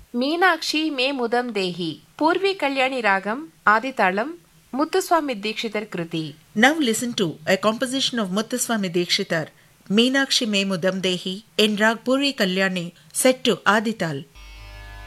Meenakshi May முதம் தேஹி. Purvi Kalyani Raagam ஆதிதாளம். Muthuswami Dikshitar Kriti. Now listen to a composition of Muthuswami Dikshitar, Meenakshi Me Mudam Dehi in Rag Puri Kalyani, set to Adital.